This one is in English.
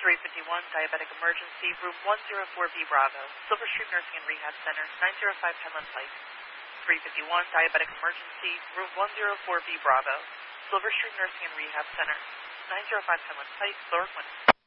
351, diabetic emergency, room 104B Bravo, Silver Street Nursing and Rehab Center, 905 Penland Pike. 351, diabetic emergency, room 104B Bravo, Silver Street Nursing and Rehab Center, 905 Penland Pike, Lower Quincy.